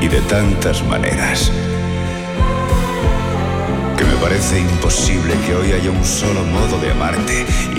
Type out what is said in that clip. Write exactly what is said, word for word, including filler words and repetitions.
y de tantas maneras, que me parece imposible que hoy haya un solo modo de amarte